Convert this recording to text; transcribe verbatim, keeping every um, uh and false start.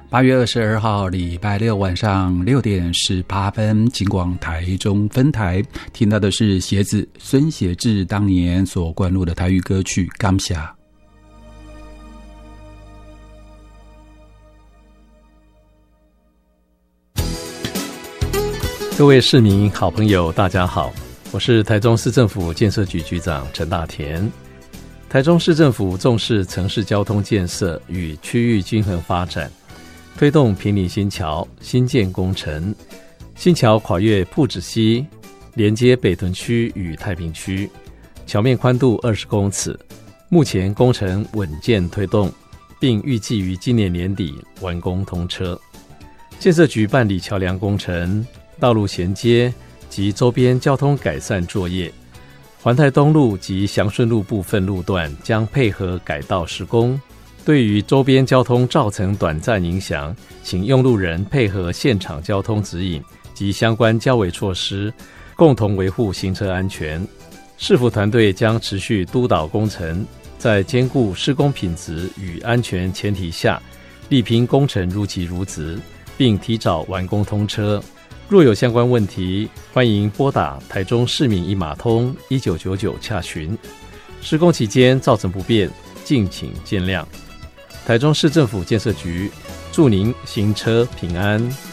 八月二十二号礼拜六晚上六点十八分，警广台中分台听到的是鞋子孙协志当年所灌录的台语歌曲《感谢》。 各位市民好朋友大家好，我是台中市政府建设局局长陈大田。台中市政府重视城市交通建设与区域均衡发展，推动坪林新桥新建工程，新桥跨越朴子溪，连接北屯区与太平区，桥面宽度二十公尺，目前工程稳健推动，并预计于今年年底完工通车。建设局办理桥梁工程、道路衔接及周边交通改善作业，环太东路及祥顺路部分路段将配合改道施工。对于周边交通造成短暂影响，请用路人配合现场交通指引及相关交维措施，共同维护行车安全。市府团队将持续督导工程，在兼顾施工品质与安全前提下，力拼工程如期如职，并提早完工通车。若有相关问题，欢迎拨打台中市民一码通一九九九洽询。施工期间造成不便，敬请见谅。台中市政府建设局祝您行车平安。